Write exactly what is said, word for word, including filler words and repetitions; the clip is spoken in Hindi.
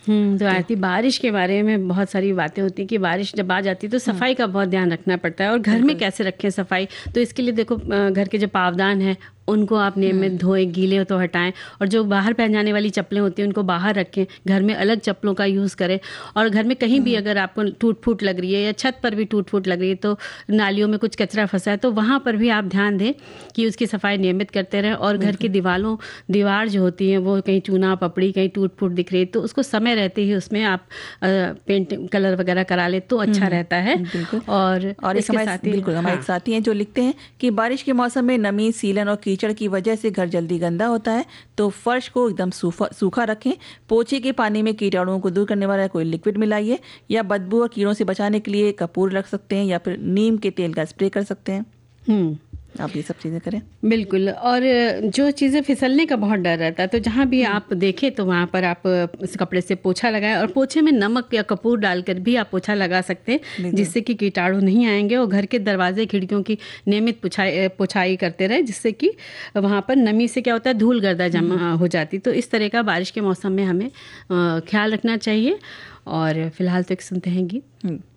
हम्म तो आरती, बारिश के बारे में बहुत सारी बातें होती हैं कि बारिश जब आ जाती है तो सफाई का बहुत ध्यान रखना पड़ता है, और घर में कैसे रखें सफाई। तो इसके लिए देखो, घर के जो पावदान है उनको आप नियमित धोएं, गीले हो तो हटाएं, और जो बाहर पहन जाने वाली चप्पलें होती हैं उनको बाहर रखें, घर में अलग चप्पलों का यूज़ करें। और घर में कहीं भी अगर आपको टूट फूट लग रही है या छत पर भी टूट फूट लग रही है, तो नालियों में कुछ कचरा फंसा है, तो वहाँ पर भी आप ध्यान दें कि उसकी सफाई नियमित करते रहें। और घर की दीवारों दीवार जो होती हैं वो कहीं चूना पपड़ी, कहीं टूट फूट दिख रही है, तो उसको समय रहते ही उसमें आप पेंट कलर वगैरह करा ले तो अच्छा रहता है। और और इसके साथ ही बिल्कुल हमारे साथी हैं जो लिखते हैं कि बारिश के मौसम में नमी, सीलन और कीचड़ की वजह से घर जल्दी गंदा होता है, तो फर्श को एकदम सूखा रखें। पोछे के पानी में कीटाणुओं को दूर करने वाला कोई लिक्विड मिलाइए, या बदबू और कीड़ों से बचाने के लिए कपूर रख सकते हैं, या फिर नीम के तेल का स्प्रे कर सकते हैं। हम्म आप ये सब चीज़ें करें। बिल्कुल। और जो चीज़ें फिसलने का बहुत डर रहता है, तो जहाँ भी आप देखें तो वहाँ पर आप इस कपड़े से पोछा लगाएं, और पोछे में नमक या कपूर डालकर भी आप पोछा लगा सकते हैं, जिससे कि कीटाणु नहीं आएंगे। और घर के दरवाजे खिड़कियों की नियमित पुछाई पुछाई करते रहे, जिससे कि वहाँ पर नमी से क्या होता है, धूल गर्दा जमा हो जाती। तो इस तरह का बारिश के मौसम में हमें ख्याल रखना चाहिए। और फिलहाल तो एक सुनते हैं गीत।